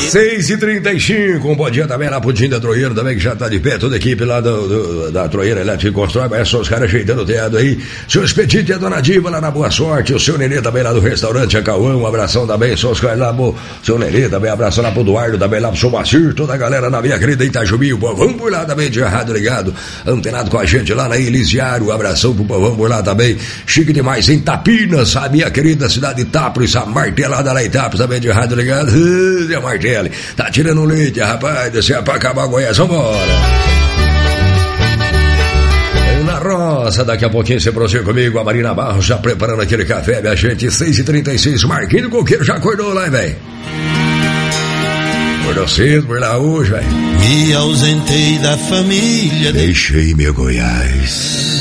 6h35, um bom dia também lá pro Tim da Troieiro, também que já tá de pé, toda a equipe lá da Troieira Elétrica Constrói, mas só os caras ajeitando o teado aí. Seu Expedito e a Dona Diva lá na Boa Sorte, o seu Nenê também lá do restaurante Acauã, um abração também, só os caras lá pro seu Nenê também, abração lá pro Eduardo também, lá pro seu Macir, toda a galera na minha querida Itajubi, o povão por lá também de rádio ligado, antenado com a gente lá na Elisiário, um abração pro povão por lá também, chique demais em Tapinas, a minha querida cidade de Itapros, a martelada lá em Itapros também de rádio ligado, a Martele, tá tirando leite, rapaz, desce pra acabar a Goiás, vambora. Na roça, daqui a pouquinho você prossegue comigo, a Marina Barros já preparando aquele café, minha gente, 6h36, Marquinhos Coqueiro já acordou lá, hein, velho? Acordou cedo por lá hoje, velho. Me ausentei da família. Deixei meu Goiás.